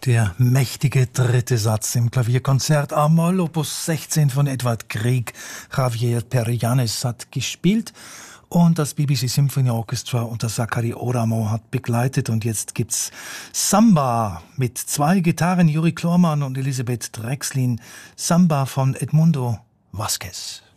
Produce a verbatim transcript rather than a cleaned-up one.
Der mächtige dritte Satz im Klavierkonzert A-Moll Opus sechzehn von Edvard Grieg. Javier Perianes hat gespielt und das B B C Symphony Orchestra unter Zachary Oramo hat begleitet. Und jetzt gibt's Samba mit zwei Gitarren, Juri Klormann und Elisabeth Drexlin. Samba von Edmundo Vasquez.